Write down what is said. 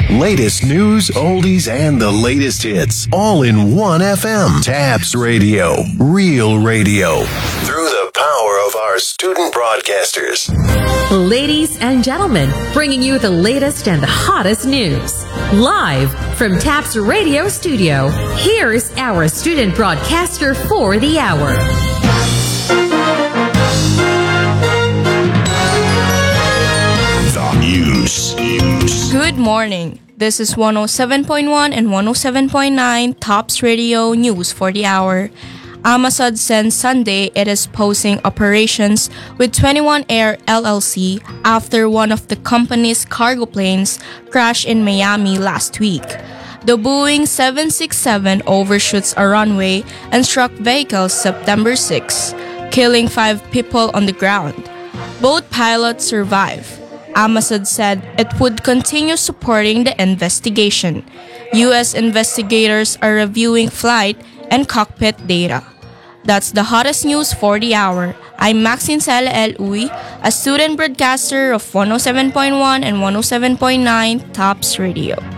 Latest news, oldies, and the latest hits. All in one FM. TAPS Radio. Real radio. Through the power of our student broadcasters. Ladies and gentlemen, bringing you the latest and the hottest news. Live from TAPS Radio Studio, here's our student broadcaster for the hour. The news. Good morning. This is 107.1 and 107.9 TAPS Radio News for the hour. Amasad since Sunday it is pausing operations with 21 Air LLC after one of the company's cargo planes crashed in Miami last week. The Boeing 767 overshoots a runway and struck vehicles September 6, killing 5 people on the ground. Both pilots survived. Amasad said it would continue supporting the investigation. U.S. investigators are reviewing flight and cockpit data. That's the hottest news for the hour. I'm Maxine Sala L. Uy, a student broadcaster of 107.1 and 107.9 TAPS Radio.